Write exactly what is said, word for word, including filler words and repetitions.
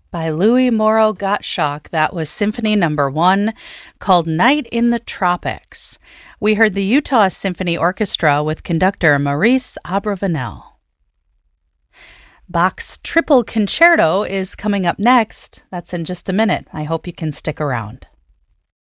By Louis Moreau Gottschalk. That was Symphony Number One, called Night in the Tropics. We heard the Utah Symphony Orchestra with conductor Maurice Abravanel. Bach's Triple Concerto is coming up next. That's in just a minute. I hope you can stick around.